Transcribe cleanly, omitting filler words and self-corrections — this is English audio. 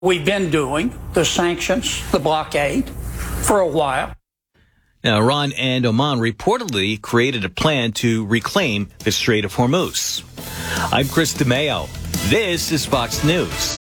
We've been doing the sanctions, the blockade, for a while. Now, Iran and Oman reportedly created a plan to reclaim the Strait of Hormuz. I'm Chris DeMeo. This is Fox News.